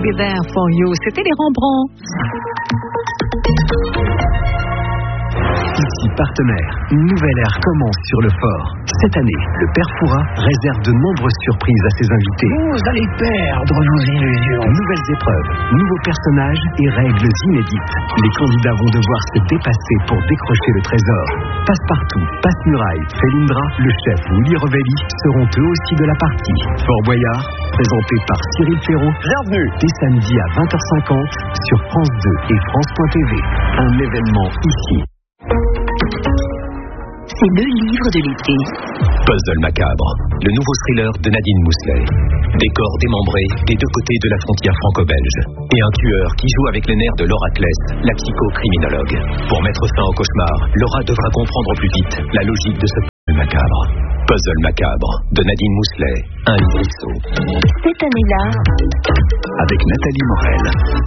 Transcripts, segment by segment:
be there for you. C'était les Rembrandts. Ici Partenaire, une nouvelle ère commence sur le fort. Cette année, le Père Fouras réserve de nombreuses surprises à ses invités. Vous allez perdre vos illusions. Nouvelles épreuves, nouveaux personnages et règles inédites. Les candidats vont devoir se dépasser pour décrocher le trésor. Passe-partout, Passe-Muraille, Felindra, le chef Willy Revelli seront eux aussi de la partie. Fort Boyard, présenté par Cyril Ferraud. Bienvenue. Dès samedi à 20h50 sur France 2 et France.tv. Un événement ici. C'est le livre de l'été. Puzzle macabre, le nouveau thriller de Nadine Mousselet. Décor démembré des deux côtés de la frontière franco-belge. Et un tueur qui joue avec les nerfs de Laura Kless, la psychocriminologue. Pour mettre fin au cauchemar, Laura devra comprendre au plus vite la logique de ce puzzle macabre. Puzzle macabre de Nadine Mousselet, un livre. Cette année-là, Avec Nathalie Morel.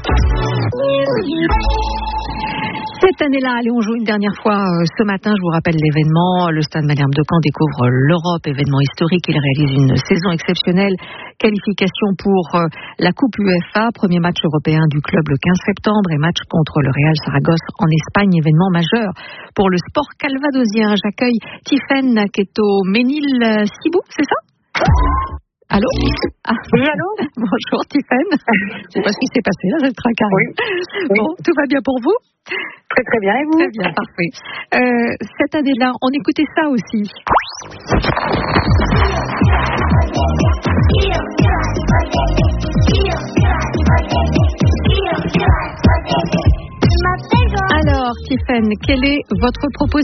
Cette année-là, allez, on joue une dernière fois ce matin. Je vous rappelle l'événement. Le Stade Malherbe de Caen découvre l'Europe, événement historique. Il réalise une saison exceptionnelle. Qualification pour la Coupe UEFA. Premier match européen du club le 15 septembre et match contre le Real Saragosse en Espagne. Événement majeur pour le sport calvadosien. J'accueille Tiffaine qui est au Ménil-Cibou, c'est ça ? Allô ? Oui, allô ? Bonjour Tiffaine. Je sais pas ce qui s'est passé là, j'ai le tracasse. Oui. Bon, tout va bien pour vous ? Très très bien, et vous ? Très bien, parfait. Cette année-là, on écoutait ça aussi. Alors, Tiffaine, quelle est votre proposition ?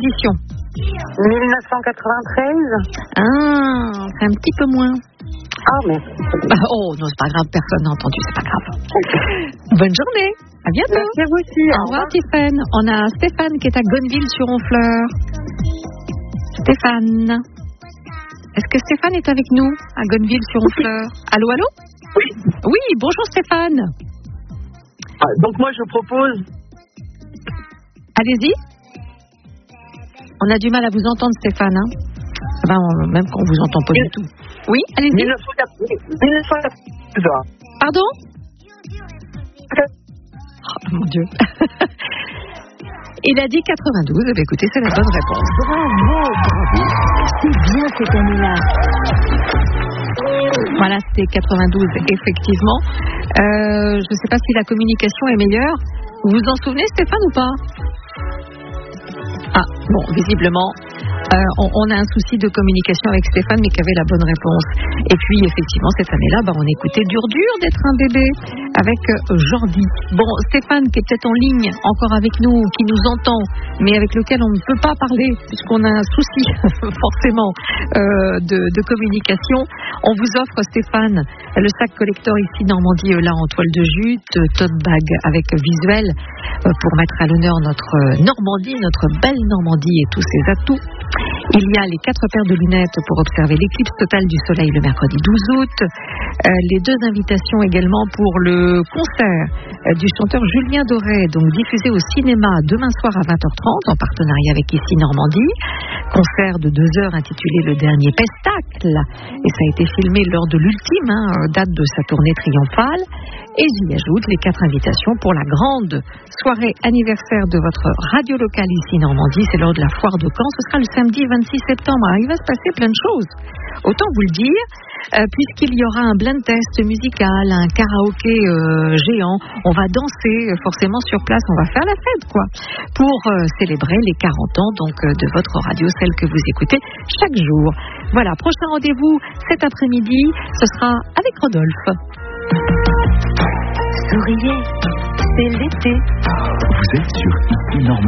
1993. Ah, c'est un petit peu moins. Ah, mais... Oh, non, c'est pas grave, personne n'a entendu, c'est pas grave. Bonne journée, à bientôt. Merci à vous aussi. Au revoir, Tiffaine. On a Stéphane qui est à Gonneville-sur-Honfleur. Stéphane. Est-ce que Stéphane est avec nous à Gonneville-sur-Honfleur ? Allô, allô ? Oui. Oui, bonjour Stéphane. Donc moi, je propose... Allez-y. On a du mal à vous entendre, Stéphane. Hein, même quand on vous entend pas du tout. Oui, allez-y. 1992. Pardon ? Oh, mon Dieu. Il a dit 92. Eh bien, écoutez, c'est la bonne réponse. bravo. C'est bien cette année-là. Voilà, c'était 92, effectivement. Je ne sais pas si la communication est meilleure. Vous vous en souvenez, Stéphane, ou pas ? Ah, bon, visiblement, on a un souci de communication avec Stéphane, mais qui avait la bonne réponse. Et puis, effectivement, cette année-là, on écoutait Dur d'être un bébé avec Jordi. Bon, Stéphane, qui est peut-être en ligne, encore avec nous, qui nous entend, mais avec lequel on ne peut pas parler, puisqu'on a un souci, forcément, de communication. On vous offre, Stéphane, le sac collector ici Normandie, là, en toile de jute, tote bag avec visuel, pour mettre à l'honneur notre Normandie, notre belle Normandie et tous ses atouts. Il y a les 4 paires de lunettes pour observer l'éclipse totale du soleil le mercredi 12 août. Les 2 invitations également pour le concert du chanteur Julien Doré, donc diffusé au cinéma demain soir à 20h30 en partenariat avec ici Normandie. Concert de 2 heures intitulé Le Dernier Pestacle. Et ça a été filmé lors de l'ultime date de sa tournée triomphale. Et j'y ajoute les 4 invitations pour la grande soirée anniversaire de votre radio locale ici Normandie. C'est lors de la foire de Caen. Ce sera le samedi 26 septembre. Alors, il va se passer plein de choses. Autant vous le dire, puisqu'il y aura un blind test musical, un karaoké géant. On va danser forcément sur place. On va faire la fête, quoi, pour célébrer les 40 ans donc de votre radio, celle que vous écoutez chaque jour. Voilà, prochain rendez-vous cet après-midi. Ce sera avec Rodolphe. Souriez, c'est l'été. Vous êtes sur Ici Normandie.